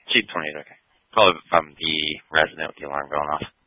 Cheap 20, okay. Probably from the resident with the alarm going off.